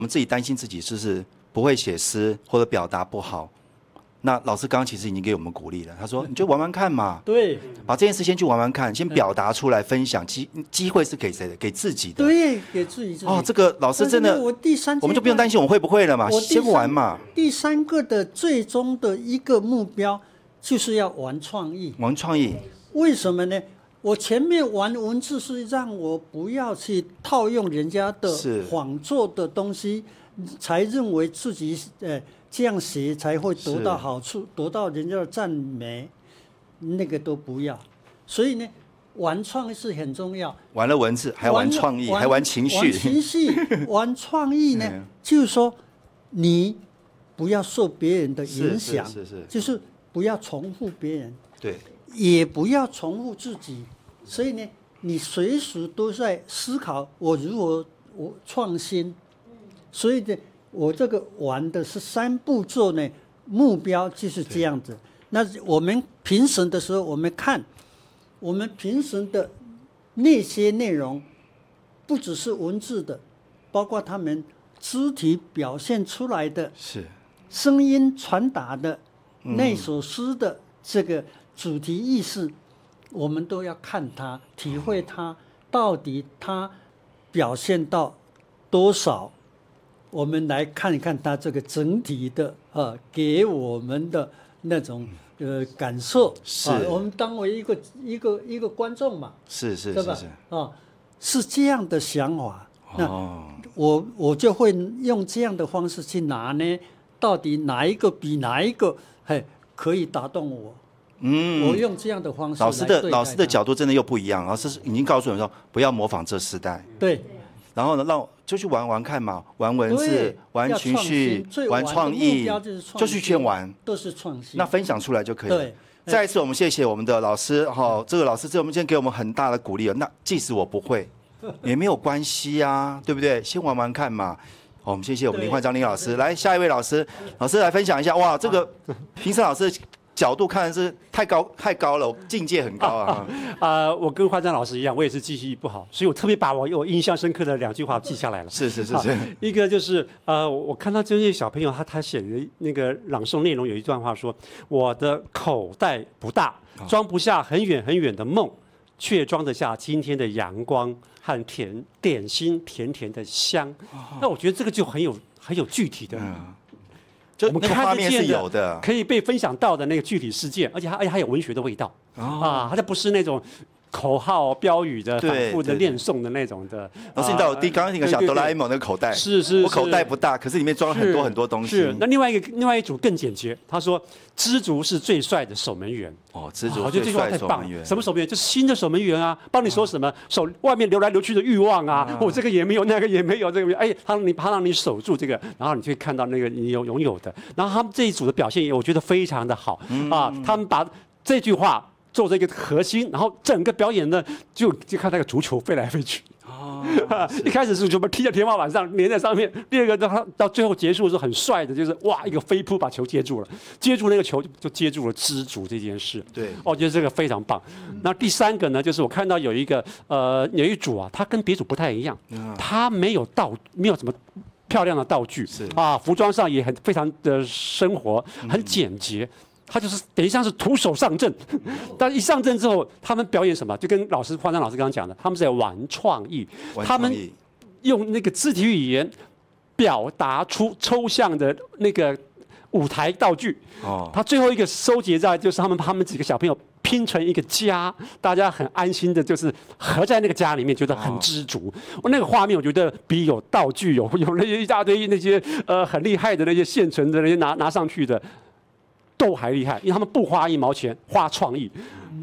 我们自己担心自己是不是不会写诗或者表达不好。那老师刚刚其实已经给我们鼓励了，他说你就玩玩看嘛， 对， 把这件事先去玩玩看，先表达出来分享，机会是给谁的？给自己的。 对，给自己。 哦，这个老师真的，我们就不用担心我会不会了嘛，先玩嘛。 第三个的最终的一个目标就是要玩创意。 玩创意， 为什么呢？我前面玩文字是让我不要去套用人家的仿作的东西，才认为自己这样写才会得到好处，得到人家的赞美，那个都不要。所以呢，玩创意是很重要。 玩了文字，还玩创意，还玩情绪。 玩情绪，玩创意呢，就是说你不要受别人的影响，就是不要重复别人， 对， 也不要重复自己。所以呢，你随时都在思考我如何创新。所以呢，我这个玩的是3步骤呢，目标就是这样子。那我们评审的时候，我们看我们评审的那些内容，不只是文字的，包括他们肢体表现出来的， 是声音传达的，那首诗的这个主题意识，我们都要看它，体会它到底它表现到多少。我们来看一看它这个整体的给我们的那种感受。 是我们当为一个观众嘛， 是对吧？是这样的想法。那我就会用这样的方式去拿呢，到底哪一个比哪一个可以打动我？我用这样的方式。 老师的角度真的又不一样。老师已经告诉我们说，不要模仿这时代。 对。 然后呢，就去玩玩看嘛，玩文字，玩情绪，玩创意，就是先玩， 都是创新。 那分享出来就可以了。 对。 再一次，我们谢谢我们的老师这个老师我们今天给我们很大的鼓励了。那即使我不会，也没有关系啊，对不对？先玩玩看嘛。我们谢谢我们林焕章林老师。来，下一位老师来分享一下。哇，这个评审老师角度看是太高了，境界很高啊！ 我跟焕章老师一样，我也是记忆力不好，所以我特别把我印象深刻的2句话记下来了。 是。 一个就是我看到这些小朋友他写的那个朗诵内容有一段话说：“我的口袋不大，装不下很远很远的梦，却装得下今天的阳光和点心甜甜的香。”那我觉得这个就很有具体的。 我们看得见的， 可以被分享到的那个具体事件，而且还有文学的味道它就不是那种口号标语的反复的念诵的那种的。 老师，你知道我刚刚那个小哆啦 A 梦那个口袋，我口袋不大，可是里面装了很多很多东西。 是，那另外一组更简洁，他说知足是最帅的守门员。 知足最帅的守门员。 什么守门员？就是新的守门员啊，帮你说什么外面流来流去的欲望啊，我这个也没有，那个也没有，这个他让你守住这个，然后你就看到那个你拥有的。然后他们这一组的表现，我觉得非常的好他们把这句话做这个核心，然后整个表演呢，就看那个足球飞来飞去。一开始是什么踢在天花板上，粘在上面。第二个到最后结束的时候很帅的，就是哇一个飞扑把球接住了，接住那个球就接住了知足这件事。 对， 我觉得这个非常棒。那第3个呢，就是我看到有一组他跟别组不太一样，他没有什么漂亮的道具服装上也非常的生活，很简洁。他就是等于像是徒手上阵，但一上阵之后，他们表演什么？就跟焕章老师刚刚讲的，他们是在玩创意，他们用那个肢体语言表达出抽象的那个舞台道具。他最后一个收结在就是他们几个小朋友拼成一个家，大家很安心的，就是合在那个家里面，觉得很知足。那个画面，我觉得比有道具有那些一大堆那些很厉害的那些现成的那些拿上去的。都还厉害，因为他们不花1毛钱，花创意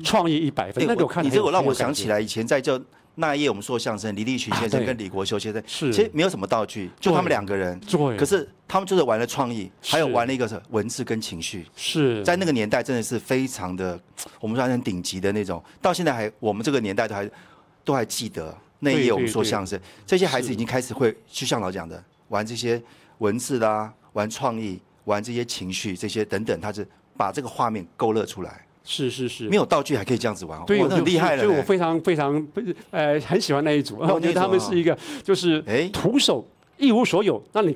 100分。那个我看你这个让我想起来，以前在那一夜我们说相声，李立群先生跟李国修先生，其实没有什么道具，就他们2个人。可是他们就是玩了创意，还有玩了一个文字跟情绪。 是在那个年代真的是非常的，我们说很顶级的那种。到现在我们这个年代都还记得那一夜我们说相声，这些孩子已经开始会，就像老讲的，玩这些文字啦，玩创意。玩这些情绪，这些等等，他是把这个画面勾勒出来。 是， 没有道具还可以这样子玩， 对， 很厉害了。 所以我非常很喜欢那一组，我觉得他们是一个就是徒手一无所有，那你